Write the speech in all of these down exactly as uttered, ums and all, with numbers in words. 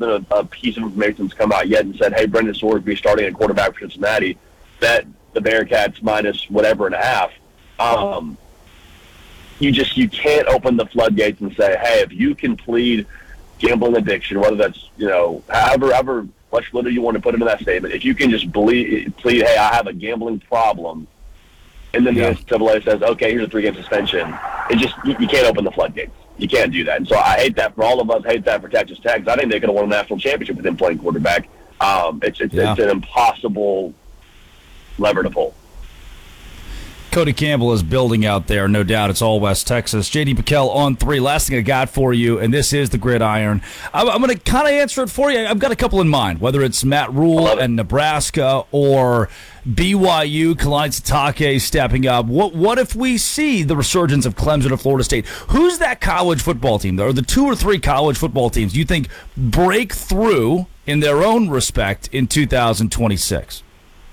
been a, a piece of information that's come out yet and said, hey, Brendan Sorsby starting at quarterback for Cincinnati, bet the Bearcats minus whatever and a half. Um, you just you can't open the floodgates and say, hey, if you can plead gambling addiction, whether that's, you know, however, however much little you want to put into that statement, if you can just plead, plead hey, I have a gambling problem, and then the yeah. N C double A says, okay, here's a three-game suspension, it just you, you can't open the floodgates. You can't do that. And so I hate that for all of us, hate that for Texas Tech, because I think they could have won a national championship with him playing quarterback. Um, it's it's, yeah. it's an impossible lever to pull. Cody Campbell is building out there, no doubt. It's all West Texas. J D Piquel on three. Last thing I got for you, and this is the gridiron. I'm, I'm going to kind of answer it for you. I've got a couple in mind, whether it's Matt Rule and Nebraska or B Y U, Kalani Sitake stepping up. What what if we see the resurgence of Clemson or Florida State? Who's that college football team, or the two or three college football teams you think break through in their own respect in two thousand twenty-six?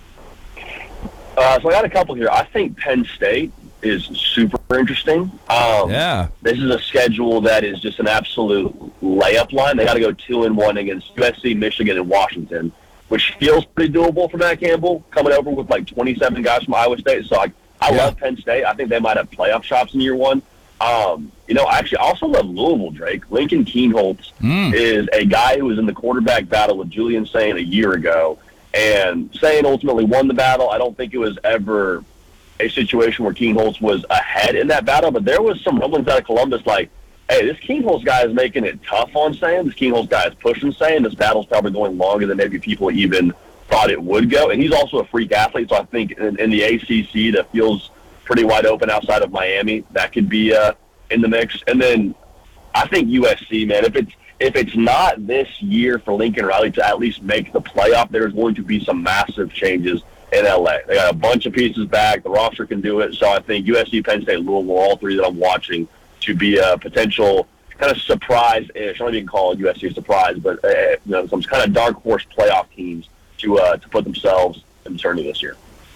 Uh, so I got a couple here. I think Penn State is super interesting. Um, yeah. This is a schedule that is just an absolute layup line. They got to go two and one against U S C, Michigan, and Washington, which feels pretty doable for Matt Campbell, coming over with like twenty-seven guys from Iowa State. So I, I yeah. love Penn State. I think they might have playoff shots in year one. Um, you know, I actually also love Louisville, Drake. Lincoln Kienholz mm. is a guy who was in the quarterback battle with Julian Sain a year ago. And Sain ultimately won the battle. I don't think it was ever a situation where Kienholz was ahead in that battle, but there was some rumblings out of Columbus like, hey, this Kienholz guy is making it tough on Sain. This Kienholz guy is pushing Sain. This battle's probably going longer than maybe people even thought it would go. And he's also a freak athlete, so I think in, in the A C C that feels pretty wide open outside of Miami, that could be uh, in the mix. And then I think U S C, man, if it's If it's not this year for Lincoln Riley to at least make the playoff, there's going to be some massive changes in L A. They got a bunch of pieces back. The roster can do it. So I think U S C, Penn State, Louisville, all three that I'm watching to be a potential kind of surprise-ish. I don't even call U S C a surprise, but uh, you know, some kind of dark horse playoff teams to uh, to put themselves in the tourney this year.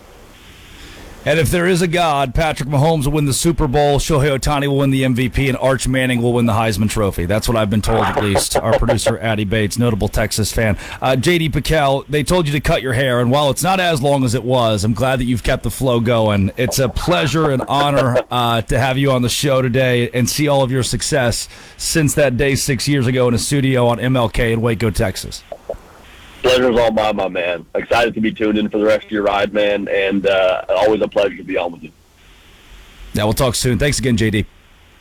And if there is a God, Patrick Mahomes will win the Super Bowl, Shohei Ohtani will win the M V P, and Arch Manning will win the Heisman Trophy. That's what I've been told, at least. Our producer, Addie Bates, notable Texas fan. Uh, J D Piquel, they told you to cut your hair, and while it's not as long as it was, I'm glad that you've kept the flow going. It's a pleasure and honor uh, to have you on the show today and see all of your success since that day six years ago in a studio on M L K in Waco, Texas. Pleasure's all mine, my man. Excited to be tuned in for the rest of your ride, man, and uh, always a pleasure to be on with you. Yeah, we'll talk soon. Thanks again, J D.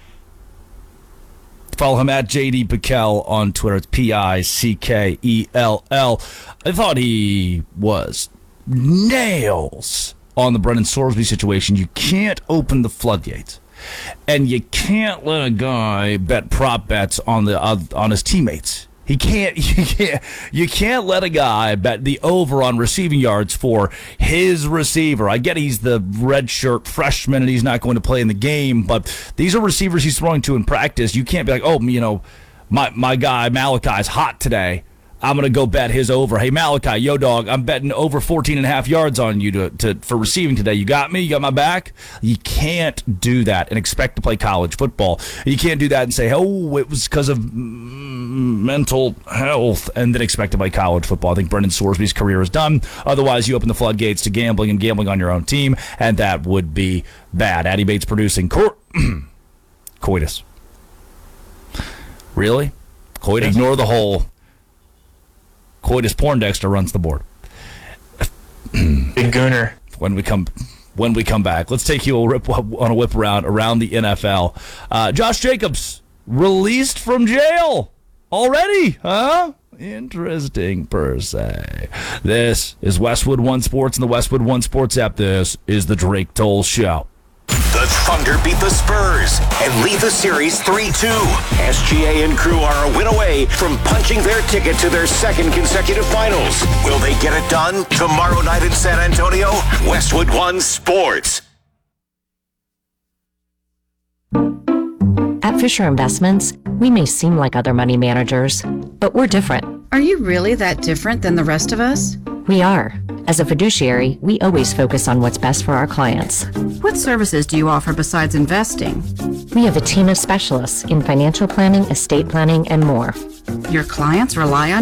Follow him at J D Piquel on Twitter. It's P I C K E L L. I thought he was nails on the Brendan Sorsby situation. You can't open the floodgates, and you can't let a guy bet prop bets on the uh, on his teammates. He can't, you can't, you can't let a guy bet the over on receiving yards for his receiver. I get he's the redshirt freshman and he's not going to play in the game, but these are receivers he's throwing to in practice. You can't be like, oh, you know, my, my guy Malachi's hot today. I'm going to go bet his over. Hey, Malachi, yo, dog, I'm betting over fourteen and a half yards on you to, to for receiving today. You got me? You got my back? You can't do that and expect to play college football. You can't do that and say, oh, it was because of mental health, and then expect to play college football. I think Brendan Sorsby's career is done. Otherwise, you open the floodgates to gambling and gambling on your own team, and that would be bad. Addie Bates producing cor- coitus. Really? Coitus? Ignore the whole... Coitus Porndexter runs the board. Big Gooner. When we come, when we come back, let's take you a rip, on a whip around around the N F L. Uh, Josh Jacobs released from jail already, huh? Interesting per se. This is Westwood One Sports and the Westwood One Sports app. This is the Drake Toll Show. The Thunder beat the Spurs and lead the series three two. S G A and crew are a win away from punching their ticket to their second consecutive finals. Will they get it done tomorrow night in San Antonio? Westwood One Sports. At Fisher Investments, we may seem like other money managers, but we're different. Are you really that different than the rest of us? We are. As a fiduciary, we always focus on what's best for our clients. What services do you offer besides investing? We have a team of specialists in financial planning, estate planning, and more. Your clients rely on